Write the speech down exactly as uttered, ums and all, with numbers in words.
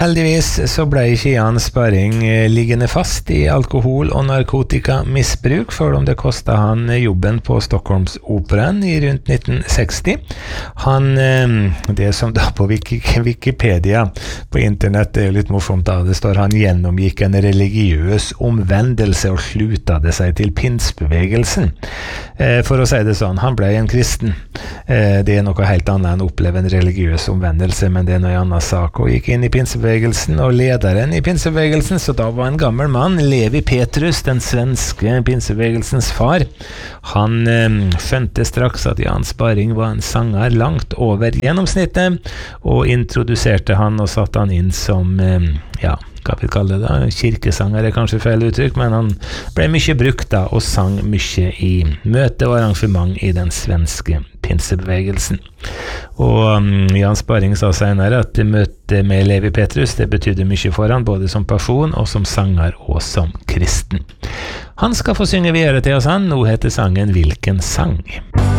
Heldigvis så ble ikke Jan Sparring liggende fast i alkohol- og narkotikamisbruk, for om det kostet han jobben på Stockholmsoperaen i rundt nitten seksti. Han, det som da på Wikipedia på internett er jo litt morsomt da, det står han gjennomgikk en religiøs omvendelse og sluttet seg til pinsbevegelsen. For å si det sånn, han ble en kristen. Det er noe helt annet enn å oppleve en religiøs omvendelse, men det er noe annet sak, og gikk inn i pinsebevegelsen og lederen i pinsebevegelsen, så da var en gammel mann, Levi Petrus, den svenske pinsebevegelsens far. Han eh, skjønte straks at Jan Sparring var en sanger langt over gjennomsnittet, og introduserte han og satte han inn som, eh, ja, hva vi kaller det da, kirkesanger er kanskje feil uttrykk, men han ble mye brukt da, og sang mye i møte og arrangement i den svenske pinsebevegelsen. Og um, Jan Sparring sa senere at møtet med Levi Petrus, det betydde mye for han, både som person og som sanger og som kristen. Han skal få synge videre til oss han, nå heter sangen Hvilken sang?